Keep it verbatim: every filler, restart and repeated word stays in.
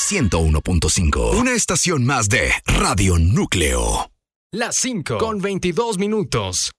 ciento uno punto cinco. Una estación más de Radio Núcleo. Las cinco con veintidós minutos.